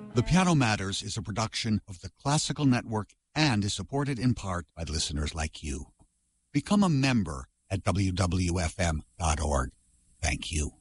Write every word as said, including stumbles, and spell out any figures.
The Piano Matters is a production of the Classical Network and is supported in part by listeners like you. Become a member at w w f m dot org. Thank you.